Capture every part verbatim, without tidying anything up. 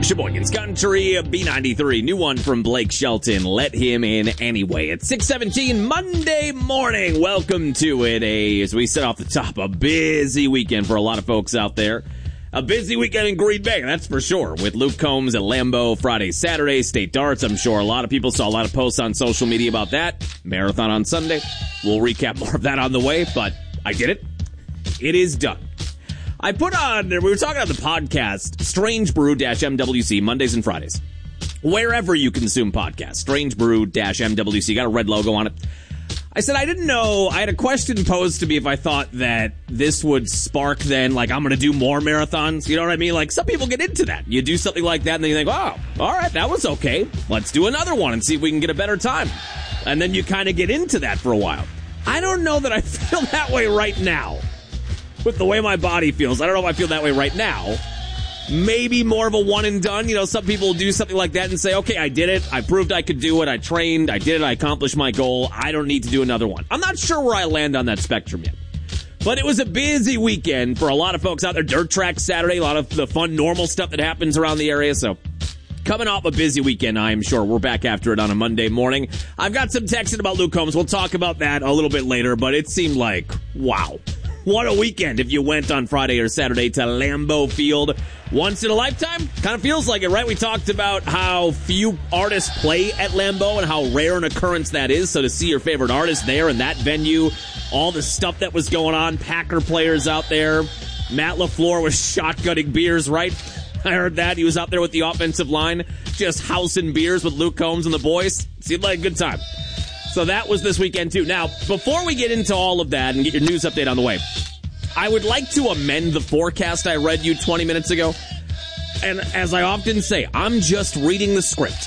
Sheboygan's Country, B ninety-three. New one from Blake Shelton. Let him in anyway. It's six seventeen Monday morning. Welcome to it. A, as we said off the top, a busy weekend for a lot of folks out there. A busy weekend in Green Bay, that's for sure. With Luke Combs at Lambeau Friday, Saturday, State Darts. I'm sure a lot of people saw a lot of posts on social media about that. Marathon on Sunday. We'll recap more of that on the way, but I did it. It is done. I put on, we were talking on the podcast, Strange Brew-M W C, Mondays and Fridays. Wherever you consume podcasts, Strange Brew-M W C, got a red logo on it. I said I didn't know, I had a question posed to me if I thought that this would spark then, like, I'm going to do more marathons. You know what I mean? Like, some people get into that. You do something like that and then you think, oh, all right, that was okay. Let's do another one and see if we can get a better time. And then you kind of get into that for a while. I don't know that I feel that way right now. With the way my body feels, I don't know if I feel that way right now. Maybe more of a one and done. You know, some people will do something like that and say, okay, I did it. I proved I could do it. I trained. I did it. I accomplished my goal. I don't need to do another one. I'm not sure where I land on that spectrum yet. But it was a busy weekend for a lot of folks out there. Dirt track Saturday, a lot of the fun, normal stuff that happens around the area. So coming off a busy weekend, I am sure. We're back after it on a Monday morning. I've got some texting about Luke Combs. We'll talk about that a little bit later, but it seemed like, wow. What a weekend if you went on Friday or Saturday to Lambeau Field. Once in a lifetime? Kind of feels like it, right? We talked about how few artists play at Lambeau and how rare an occurrence that is. So to see your favorite artist there in that venue, all the stuff that was going on, Packer players out there. Matt LaFleur was shotgunning beers, right? I heard that. He was out there with the offensive line, just housing beers with Luke Combs and the boys. Seemed like a good time. So that was this weekend, too. Now, before we get into all of that and get your news update on the way, I would like to amend the forecast I read you twenty minutes ago. And as I often say, I'm just reading the script.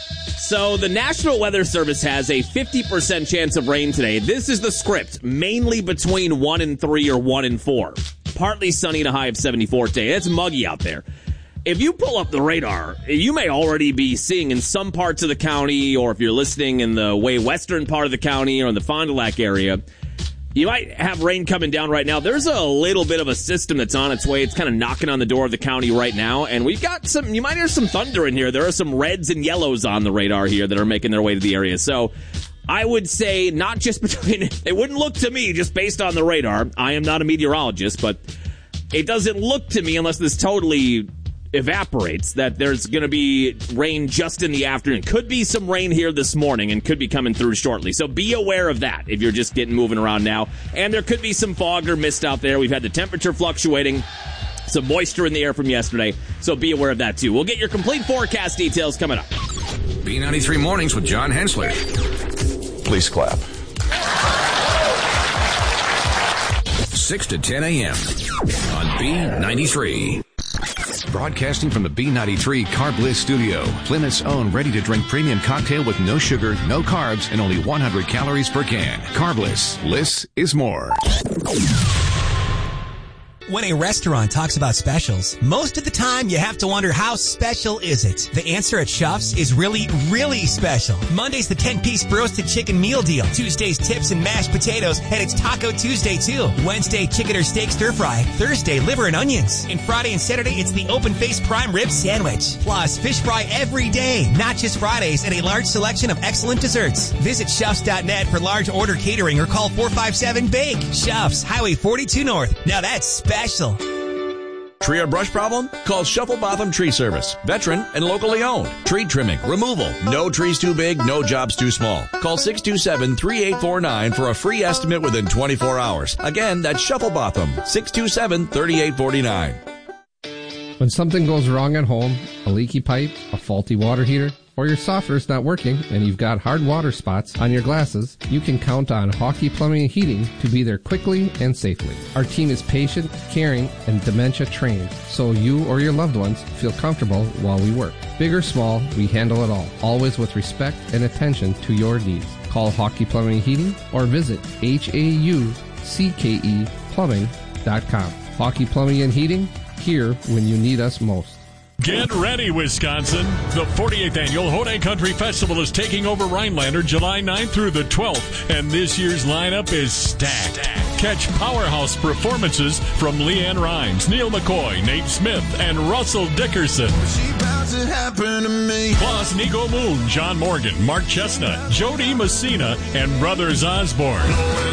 So the National Weather Service has a fifty percent chance of rain today. This is the script, mainly between one and three or one and four. Partly sunny and a high of seventy-four today. It's muggy out there. If you pull up the radar, you may already be seeing in some parts of the county, or if you're listening in the way western part of the county or in the Fond du Lac area, you might have rain coming down right now. There's a little bit of a system that's on its way. It's kind of knocking on the door of the county right now, and we've got some, you might hear some thunder in here. There are some reds and yellows on the radar here that are making their way to the area. So I would say not just between, it wouldn't look to me just based on the radar. I am not a meteorologist, but it doesn't look to me, unless this totally evaporates, that there's going to be rain just in the afternoon. Could be some rain here this morning and could be coming through shortly. So be aware of that if you're just getting moving around now. And there could be some fog or mist out there. We've had the temperature fluctuating, some moisture in the air from yesterday. So be aware of that too. We'll get your complete forecast details coming up. B ninety-three Mornings with John Hensler. Please clap. six to ten a.m. on B ninety-three. Broadcasting from the B ninety-three Carb Bliss studio, Plymouth's own ready-to-drink premium cocktail with no sugar, no carbs, and only one hundred calories per can. Carb Bliss. Bliss is more. When a restaurant talks about specials, most of the time you have to wonder, how special is it? The answer at Schuff's is really, really special. Monday's the ten-piece roasted chicken meal deal. Tuesday's tips and mashed potatoes, and it's Taco Tuesday too. Wednesday, chicken or steak stir fry. Thursday, liver and onions. And Friday and Saturday, it's the open-faced prime rib sandwich. Plus, fish fry every day, not just Fridays, and a large selection of excellent desserts. Visit Schuffs dot net for large order catering or call four five seven, bake. Schuffs, Highway forty-two North. Now that's special. Tree or brush problem? Call Shuffle Botham Tree Service. Veteran and locally owned. Tree trimming, removal. No trees too big, no jobs too small. Call six two seven, three eight four nine for a free estimate within twenty-four hours. Again, that's Shuffle Botham. six two seven, three eight four nine. When something goes wrong at home, a leaky pipe, a faulty water heater, or your softener's not working and you've got hard water spots on your glasses, you can count on Hawkey Plumbing and Heating to be there quickly and safely. Our team is patient, caring, and dementia trained, so you or your loved ones feel comfortable while we work. Big or small, we handle it all, always with respect and attention to your needs. Call Hawkey Plumbing and Heating or visit H A U C K E plumbing dot com. Hawkey Plumbing and Heating, here when you need us most. Get ready, Wisconsin. The forty-eighth Annual Hodag Country Festival is taking over Rhinelander July ninth through the twelfth, and this year's lineup is stacked. Catch powerhouse performances from Leanne Rimes, Neil McCoy, Nate Smith, and Russell Dickerson. Plus, Nico Moon, John Morgan, Mark Chestnut, Jody Messina, and Brothers Osborne.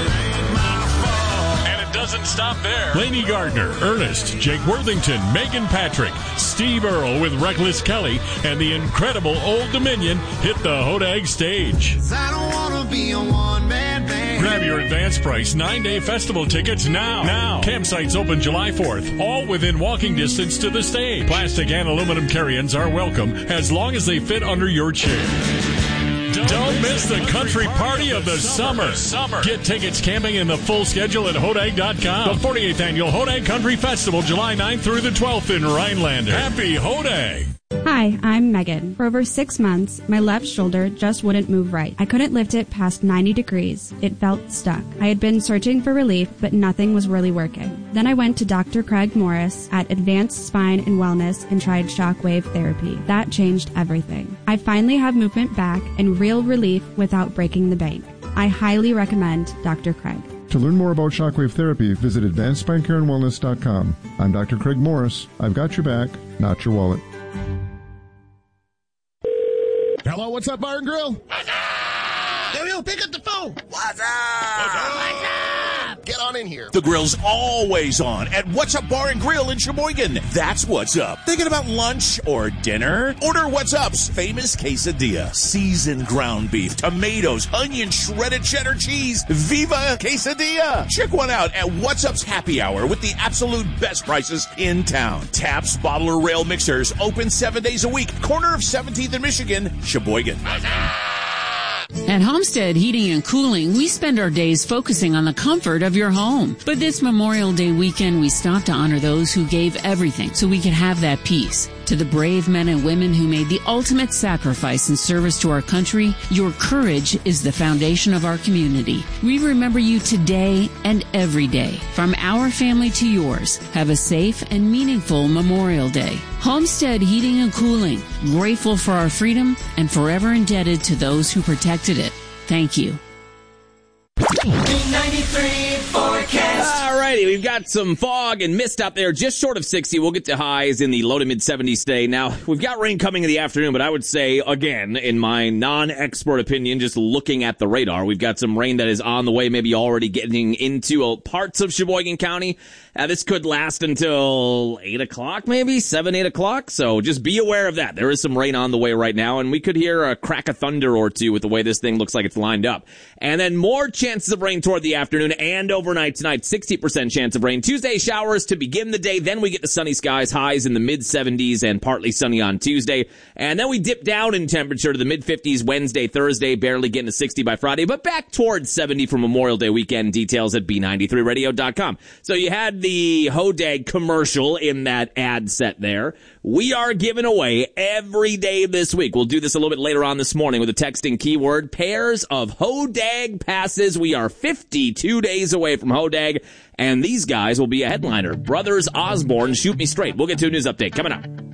Doesn't stop there. Lainey Gardner, Ernest, Jake Worthington, Megan Patrick, Steve Earle with Reckless Kelly, and the incredible Old Dominion hit the Hodag stage. I don't wanna be a one-man band. Grab your advance price nine-day festival tickets now. Now. Campsites open July fourth, all within walking distance to the stage. Plastic and aluminum carry-ins are welcome as long as they fit under your chair. Don't miss the country party of the summer. Get tickets, camping, and the full schedule at Hodag dot com. The forty-eighth Annual Hodag Country Festival, July ninth through the twelfth in Rhinelander. Happy Hodag! Hi, I'm Megan. For over six months, my left shoulder just wouldn't move right. I couldn't lift it past ninety degrees. It felt stuck. I had been searching for relief, but nothing was really working. Then I went to Doctor Craig Morris at Advanced Spine and Wellness and tried shockwave therapy. That changed everything. I finally have movement back and real relief without breaking the bank. I highly recommend Doctor Craig. To learn more about shockwave therapy, visit advanced spine care and wellness dot com. I'm Doctor Craig Morris. I've got your back, not your wallet. Hello, what's up, Bar and Grill? What's up? Yo, yo, pick up the phone. What's up? What's up? What's up? Get on in here. The grill's always on at What's Up Bar and Grill in Sheboygan. That's what's up. Thinking about lunch or dinner? Order What's Up's famous quesadilla. Seasoned ground beef, tomatoes, onion, shredded cheddar cheese. Viva Quesadilla! Check one out at What's Up's Happy Hour with the absolute best prices in town. Taps Bottle or Rail Mixers open seven days a week. Corner of seventeenth and Michigan, Sheboygan. At Homestead Heating and Cooling, we spend our days focusing on the comfort of your home. But this Memorial Day weekend, we stop to honor those who gave everything so we could have that peace. To the brave men and women who made the ultimate sacrifice in service to our country, your courage is the foundation of our community. We remember you today and every day. From our family to yours, have a safe and meaningful Memorial Day. Homestead Heating and Cooling, grateful for our freedom and forever indebted to those who protected it. Thank you. ninety-three forecast. Alrighty, we've got some fog and mist out there, just short of sixty. We'll get to highs in the low to mid seventies today. Now, we've got rain coming in the afternoon, but I would say, again, in my non-expert opinion, just looking at the radar, we've got some rain that is on the way, maybe already getting into uh, parts of Sheboygan County. Uh, this could last until eight o'clock, maybe seven, eight o'clock. So just be aware of that. There is some rain on the way right now, and we could hear a crack of thunder or two with the way this thing looks like it's lined up. And then more chances of rain toward the afternoon and overnight tonight. sixty percent chance of rain. Tuesday showers to begin the day. Then we get the sunny skies, highs in the mid seventies and partly sunny on Tuesday. And then we dip down in temperature to the mid fifties Wednesday, Thursday, barely getting to sixty by Friday, but back towards seventy for Memorial Day weekend. Details at B ninety-three radio dot com. So you had the Hodag commercial in that ad set there. We are giving away every day this week. We'll do this a little bit later on this morning with a texting keyword, pairs of Hodag passes. We are fifty-two days away from Hodag, and these guys will be a headliner. Brothers Osborne, Shoot Me Straight. We'll get to a news update coming up.